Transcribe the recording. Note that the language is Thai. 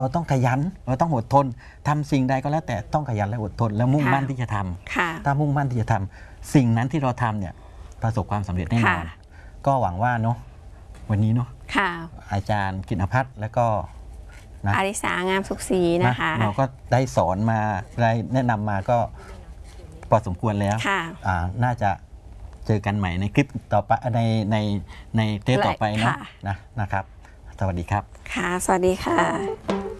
เราต้องขยันเราต้องอดทนทำสิ่งใดก็แล้วแต่ต้องขยันและอดทนและมุ่งมั่นที่จะทำถ้ามุ่งมั่นที่จะทำสิ่งนั้นที่เราทำเนี่ยประสบความสำเร็จแน่นอนก็หวังว่าเนาะวันนี้เนาะอาจารย์กิตติพัฒน์และก็อาริสางามสุขศรีนะคะเราก็ได้สอนมาได้แนะนำมาก็พอสมควรแล้วน่าจะเจอกันใหม่ในคลิปต่อไปในเทปต่อไปนะครับสวัสดีครับค่ะสวัสดีค่ะ